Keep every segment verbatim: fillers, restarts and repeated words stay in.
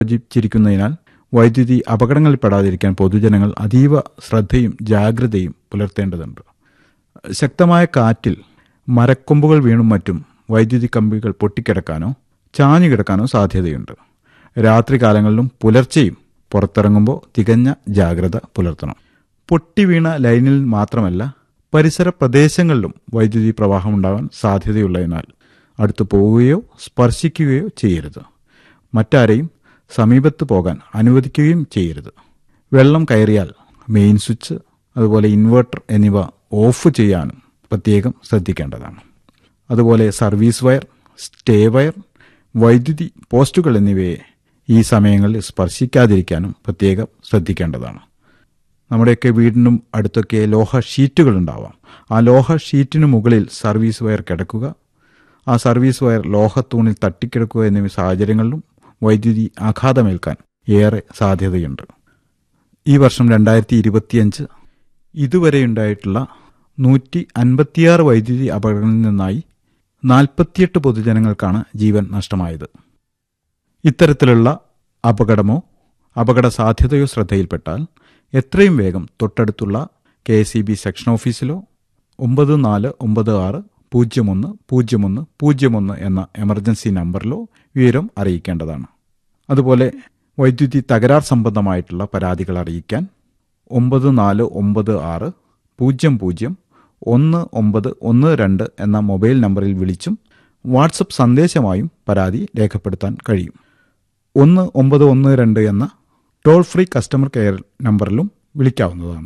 യോജിച്ചിരിക്കുന്നതിനാൽ വൈദ്യുതി അപകടങ്ങളിൽപ്പെടാതിരിക്കാൻ പൊതുജനങ്ങൾ അതീവ ശ്രദ്ധയും ജാഗ്രതയും പുലർത്തേണ്ടതുണ്ട്. ശക്തമായ കാറ്റിൽ മരക്കൊമ്പുകൾ വീണും മറ്റും വൈദ്യുതി കമ്പികൾ പൊട്ടിക്കിടക്കാനോ ചാഞ്ഞു കിടക്കാനോ സാധ്യതയുണ്ട്. രാത്രികാലങ്ങളിലും പുലർച്ചെയും പുറത്തിറങ്ങുമ്പോൾ തികഞ്ഞ ജാഗ്രത പുലർത്തണം. പൊട്ടിവീണ ലൈനിൽ മാത്രമല്ല, പരിസര പ്രദേശങ്ങളിലും വൈദ്യുതി പ്രവാഹമുണ്ടാകാൻ സാധ്യതയുള്ളതിനാൽ അടുത്തു പോവുകയോ സ്പർശിക്കുകയോ ചെയ്യരുത്. മറ്റാരെയും സമീപത്ത് പോകാൻ അനുവദിക്കുകയും ചെയ്യരുത്. വെള്ളം കയറിയാൽ മെയിൻ സ്വിച്ച്, അതുപോലെ ഇൻവെർട്ടർ എന്നിവ ഓഫ് ചെയ്യാനും പ്രത്യേകം ശ്രദ്ധിക്കേണ്ടതാണ്. അതുപോലെ സർവീസ് വയർ, സ്റ്റേ വയർ, വൈദ്യുതി പോസ്റ്റുകൾ എന്നിവയെ ഈ സമയങ്ങളിൽ സ്പർശിക്കാതിരിക്കാനും പ്രത്യേകം ശ്രദ്ധിക്കേണ്ടതാണ്. നമ്മുടെയൊക്കെ വീടിനും അടുത്തൊക്കെ ലോഹ ഷീറ്റുകൾ ഉണ്ടാവാം. ആ ലോഹ ഷീറ്റിനു മുകളിൽ സർവീസ് വയർ കിടക്കുക, ആ സർവീസ് വയർ ലോഹത്തൂണിൽ തട്ടിക്കിടക്കുക എന്നിവ സാഹചര്യങ്ങളിലും വൈദ്യുതി ആഘാതമേൽക്കാൻ ഏറെ സാധ്യതയുണ്ട്. ഈ വർഷം രണ്ടായിരത്തി ഇരുപത്തിയഞ്ച് ഇതുവരെയുണ്ടായിട്ടുള്ള നൂറ്റി അൻപത്തിയാറ് വൈദ്യുതി അപകടങ്ങളിൽ നിന്നായി നാൽപ്പത്തിയെട്ട് പൊതുജനങ്ങൾക്കാണ് ജീവൻ നഷ്ടമായത്. ഇത്തരത്തിലുള്ള അപകടമോ അപകട സാധ്യതയോ ശ്രദ്ധയിൽപ്പെട്ടാൽ എത്രയും വേഗം തൊട്ടടുത്തുള്ള K S E B section ഓഫീസിലോ ഒമ്പത് നാല് ഒമ്പത് ആറ് പൂജ്യം ഒന്ന് പൂജ്യം ഒന്ന് പൂജ്യം ഒന്ന് എന്ന എമർജൻസി നമ്പറിലോ വിവരം അറിയിക്കേണ്ടതാണ്. അതുപോലെ വൈദ്യുതി തകരാർ സംബന്ധമായിട്ടുള്ള പരാതികൾ അറിയിക്കാൻ ഒമ്പത് നാല് ഒമ്പത് ആറ് പൂജ്യം പൂജ്യം ഒന്ന് ഒമ്പത് ഒന്ന് രണ്ട് എന്ന മൊബൈൽ നമ്പറിൽ വിളിച്ചും വാട്സപ്പ് സന്ദേശമായും പരാതി രേഖപ്പെടുത്താൻ കഴിയും. ഒന്ന് ഒമ്പത് ഒന്ന് രണ്ട് എന്ന ടോൾ ഫ്രീ കസ്റ്റമർ കെയർ നമ്പറിലും വിളിക്കാവുന്നതാണ്.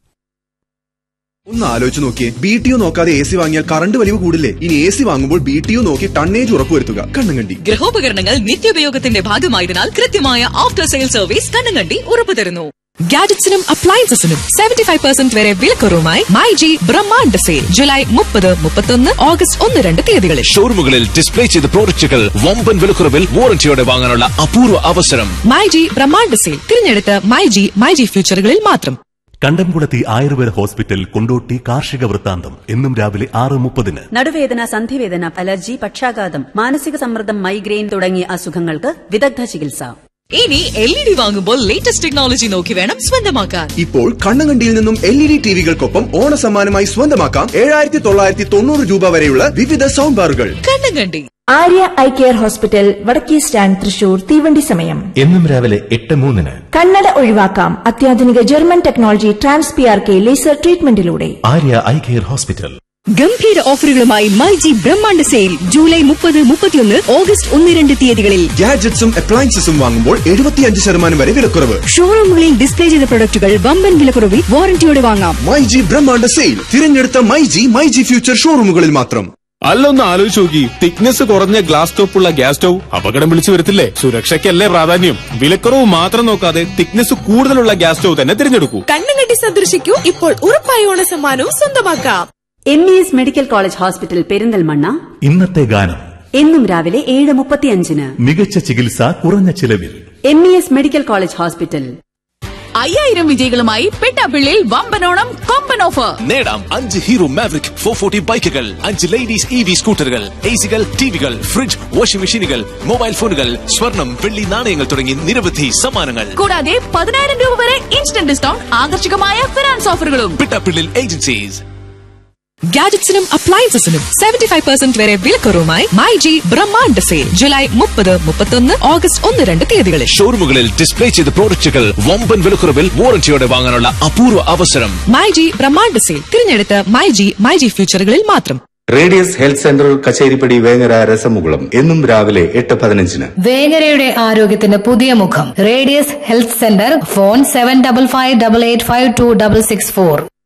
ഒന്ന് ആലോചിച്ച് നോക്കിയേ, ബി ടി ഒ നോക്കാതെ എ സി വാങ്ങിയാൽ കറണ്ട് വലിവ് കൂടില്ലേ? ഇനി എ സി വാങ്ങുമ്പോൾ ബി ടി ഒ നോക്കി ടണ്ണേജ് ഉറപ്പുവരുത്തുക. കണ്ണങ്കണ്ടി ഗൃഹോപകരണങ്ങൾ നിത്യോപയോഗത്തിന്റെ ഭാഗമായതിനാൽ കൃത്യമായ ആഫ്റ്റർ സെയിൽ സർവീസ് കണ്ണങ്കണ്ടി ഉറപ്പു തരുന്നു. ഗാഡറ്റ്സിനും അപ്ലയൻസസിനും സെവന്റി ഫൈവ് പെർസെന്റ് വരെ വിലക്കുറവുമായി my G Brahmanda sale July മുപ്പത് മുപ്പത്തൊന്ന് ഓഗസ്റ്റ് ഒന്ന് രണ്ട് തീയതികളിൽ ഷോറൂമുകളിൽ ഡിസ്പ്ലേ ചെയ്ത പ്രോഡക്റ്റുകൾ വമ്പൻ വിലക്കുറവിൽ വാറന്റിയോടെ വാങ്ങാനുള്ള അപൂർവ അവസരം. മൈ ജി ബ്രഹ്മാണ്ഡ സെയിൽ തിരഞ്ഞെടുത്ത മൈ ജി മൈ ജി ഫ്യൂച്ചറുകളിൽ മാത്രം. കണ്ടംകുളത്തി ആയുർവേദ ഹോസ്പിറ്റൽ കൊണ്ടോട്ടി കാർഷിക വൃത്താന്തം എന്നും രാവിലെ ആറ് മുപ്പതിന്. നടുവേദന, സന്ധിവേദന, അലർജി, പക്ഷാഘാതം, മാനസിക സമ്മർദ്ദം, മൈഗ്രെയിൻ തുടങ്ങിയ അസുഖങ്ങൾക്ക് വിദഗ്ധ ചികിത്സ. ഇനി എൽ ഇ ഡി വാങ്ങുമ്പോൾ ലേറ്റസ്റ്റ് ടെക്നോളജി നോക്കി വേണം സ്വന്തമാക്കാൻ. ഇപ്പോൾ കണ്ണങ്കണ്ടിയിൽ നിന്നും എൽ ഇ ഡി ടിവികൾക്കൊപ്പം ഓണസമ്മാനമായി സ്വന്തമാക്കാം ഏഴായിരത്തി തൊള്ളായിരത്തി തൊണ്ണൂറ് രൂപ വരെയുള്ള വിവിധ സൗണ്ട് ബാറുകൾ. Kannankandi Arya eye care hospital, വടക്കേ സ്റ്റാൻഡ്, തൃശൂർ. തീവണ്ടി സമയം എന്നും രാവിലെ എട്ട് മൂന്നിന്. കണ്ണട ഒഴിവാക്കാം അത്യാധുനിക German technology trans P R K laser ട്രീറ്റ്മെന്റിലൂടെ. Arya eye care hospital. ഗംഭീര ഓഫറുകളുമായി my G Brahmanda sale July മുപ്പത് മുപ്പത്തിയൊന്ന് ഓഗസ്റ്റ് ഒന്ന് രണ്ട് തീയതികളിൽ. ഗാഡ്ജറ്റ്സും അപ്ലയൻസസും വാങ്ങുമ്പോൾ എഴുപത്തിയഞ്ച് ശതമാനം വരെ വിലക്കുറവ്. ഷോറൂമുകളിൽ ഡിസ്പ്ലേ ചെയ്ത പ്രൊഡക്റ്റുകൾ വമ്പൻ വിലക്കുറവിൽ വാറന്റിയോടെ വാങ്ങാം. മൈ ജി ബ്രഹ്മാണ്ഡ സെയിൽ തിരഞ്ഞെടുത്ത my G my G future ഷോറൂമുകളിൽ മാത്രം. അല്ലൊന്ന് ആലോചിച്ച് നോക്കി, തിക്നെസ് കുറഞ്ഞ ഗ്ലാസ് ടോപ്പുള്ള ഗ്യാസ് സ്റ്റൗ അപകടം വിളിച്ചു വരുത്തില്ലേ? സുരക്ഷയ്ക്കല്ലേ പ്രാധാന്യം. വിലക്കുറവ് മാത്രം നോക്കാതെ തിക്നെസ് കൂടുതലുള്ള ഗ്യാസ് സ്റ്റൗ തന്നെ തിരഞ്ഞെടുക്കൂ. കണ്ണങ്കണ്ടി സന്ദർശിക്കൂ. ഇപ്പോൾ ഉറപ്പായ ഓണ സമ്മാനവും സ്വന്തമാക്കാം. M E S medical college hospital Perinthalmanna. ഇന്നത്തെ ഗാനം എന്നും രാവിലെ ഏഴ് മുപ്പത്തിയഞ്ചിന്. മികച്ച ചികിത്സ കുറഞ്ഞ ചിലവിൽ. M E S medical college hospital. അയ്യായിരം വിജയികളുമായി പെട്ടാപ്പിള്ളിയിൽ വമ്പനോണം കൊമ്പൻ ഓഫർ. നേടാം അഞ്ച് ഹീറോ മാവറിക് ഫോർ ഫോർട്ടി ബൈക്കുകൾ, അഞ്ച് ലേഡീസ് ഇ വി സ്കൂട്ടറുകൾ, എ സികൾ, ടിവികൾ, ഫ്രിഡ്ജ്, വാഷിംഗ് മെഷീനുകൾ, മൊബൈൽ ഫോണുകൾ, സ്വർണം, വെള്ളി നാണയങ്ങൾ തുടങ്ങി നിരവധി സമ്മാനങ്ങൾ. കൂടാതെ പതിനായിരം രൂപ വരെ ഇൻസ്റ്റന്റ് ഡിസ്കൗണ്ട്, ആകർഷകമായ ഫിനാൻസ് ഓഫറുകളും. Pittappillil agencies. ഗാഡറ്റ്സിനും അപ്ലയൻസസിനും seventy five percent വരെ വിലക്കുറവുമായി my G Brahmanda sale July മുപ്പത് മുപ്പത്തൊന്ന് ഓഗസ്റ്റ് ഒന്ന് രണ്ട് തീയതികളിൽ. ഷോറൂമുകളിൽ ഡിസ്പ്ലേ ചെയ്ത പ്രോഡക്റ്റുകൾ വമ്പൻ വിലക്കുറവിൽ വാറന്റിയോടെ വാങ്ങാനുള്ള അപൂർവ അവസരം. മൈ ജി ബ്രഹ്മാണ്ഡ സെയിൽ തിരഞ്ഞെടുത്ത മൈ ജി മൈ ജി ഫ്യൂച്ചറുകളിൽ മാത്രം. Radius health centre, Kacheripadi, Vengara, രസമുകുളം എന്നും രാവിലെ എട്ട് പതിനഞ്ചിന്. വേങ്ങരയുടെ ആരോഗ്യത്തിന് പുതിയ മുഖം radius health centre. Phone seven double five double eight five to double six four.